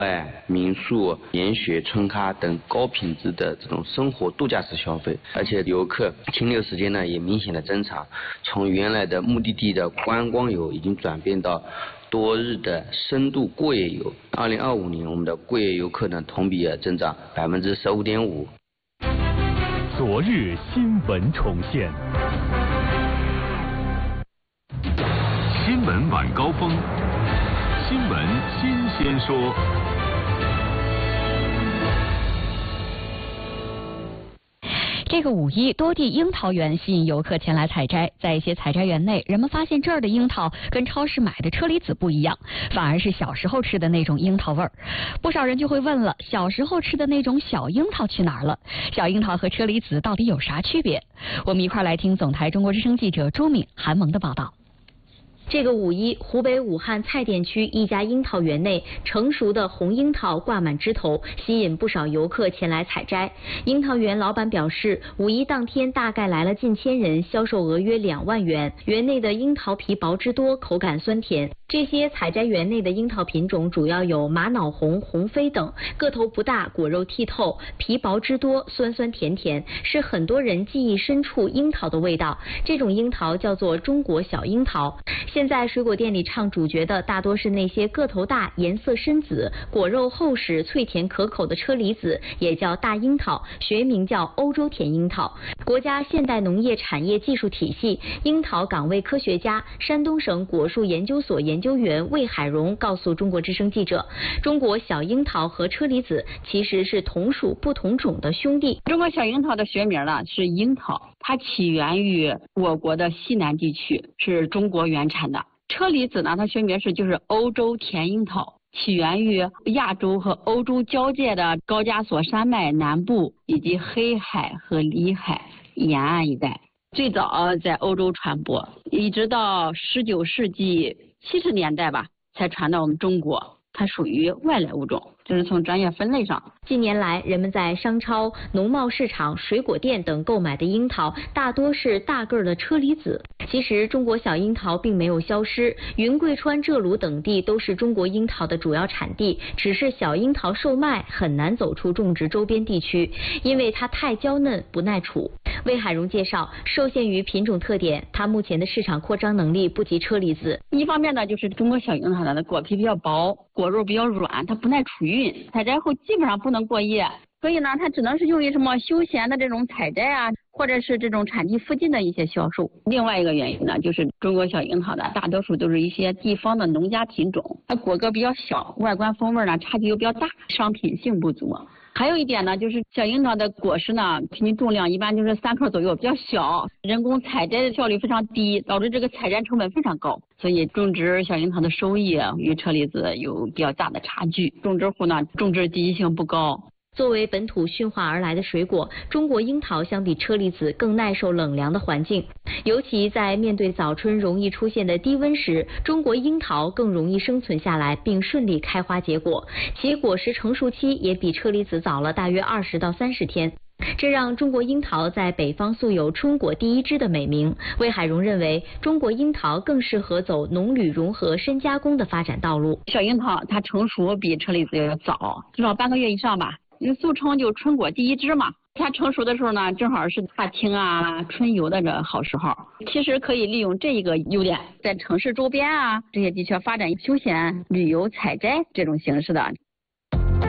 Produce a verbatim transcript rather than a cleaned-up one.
哎，民宿、研学、春咖等高品质的这种生活度假式消费，而且游客停留时间呢也明显的增长，从原来的目的地的观光游已经转变到多日的深度过夜游。二零二五年，我们的过夜游客呢同比增长百分之十五点五。 昨日新闻重现，新闻晚高峰，新闻新鲜说。 这个五一，多地樱桃园吸引游客前来采摘。在一些采摘园内，人们发现这儿的樱桃跟超市买的车厘子不一样，反而是小时候吃的那种樱桃味儿。不少人就会问了，小时候吃的那种小樱桃去哪儿了？小樱桃和车厘子到底有啥区别？我们一块来听总台中国之声记者周敏、韩萌的报道。 这个五一，湖北武汉蔡甸区一家樱桃园内，成熟的红樱桃挂满枝头，吸引不少游客前来采摘。樱桃园老板表示，五一当天大概来了近千人，销售额约两万元。园内的樱桃皮薄汁多，口感酸甜。这些采摘园内的樱桃品种主要有玛瑙红、红飞等，个头不大，果肉剔透，皮薄汁多，酸酸甜甜，是很多人记忆深处樱桃的味道。这种樱桃叫做中国小樱桃。现在水果店里唱主角的大多是那些个头大、颜色深紫、果肉厚实、脆甜可口的车厘子，也叫大樱桃，学名叫欧洲甜樱桃。国家现代农业产业技术体系樱桃岗位科学家、山东省果树研究所研究员魏海荣告诉中国之声记者，中国小樱桃和车厘子其实是同属不同种的兄弟。 中国小樱桃的学名呢是樱桃，它起源于我国的西南地区，是中国原产的。车厘子呢，它学名是就是欧洲甜樱桃，起源于亚洲和欧洲交界的高加索山脉南部以及黑海和里海沿岸一带，最早在欧洲传播，一直到十九世纪七十年代吧，才传到我们中国。它属于外来物种，这是从专业分类上。 近年来，人们在商超、农贸市场、水果店等购买的樱桃，大多是大个儿的车厘子。其实，中国小樱桃并没有消失，云贵川、浙鲁等地都是中国樱桃的主要产地，只是小樱桃售卖很难走出种植周边地区，因为它太娇嫩不耐储。魏海荣介绍，受限于品种特点，它目前的市场扩张能力不及车厘子。 一方面呢，就是中国小樱桃的果皮比较薄，果肉比较软，它不耐储运，采摘后基本上不能过夜，所以呢，它只能是用于什么休闲的这种采摘啊，或者是这种产地附近的一些销售。另外一个原因呢，就是中国小樱桃的大多数都是一些地方的农家品种，它果个比较小，外观风味呢差距又比较大，商品性不足。还有一点呢，就是小樱桃的果实呢，平均重量一般就是三克左右，比较小，人工采摘的效率非常低，导致这个采摘成本非常高，所以种植小樱桃的收益与车厘子有比较大的差距。种植户呢，种植积极性不高。 作为本土驯化而来的水果，中国樱桃相比车厘子更耐受冷凉的环境，尤其在面对早春容易出现的低温时，中国樱桃更容易生存下来并顺利开花结果，其果实成熟期也比车厘子早了大约二十到三十天。这让中国樱桃在北方素有春果第一枝的美名。魏海荣认为，中国樱桃更适合走农旅融合深加工的发展道路。 小樱桃它成熟比车厘子要早，至少半个月以上吧，俗称就春果第一枝嘛。它成熟的时候呢，正好是夏青啊、春游的这好时候。其实可以利用这一个优点，在城市周边啊这些地区发展休闲旅游采摘这种形式的，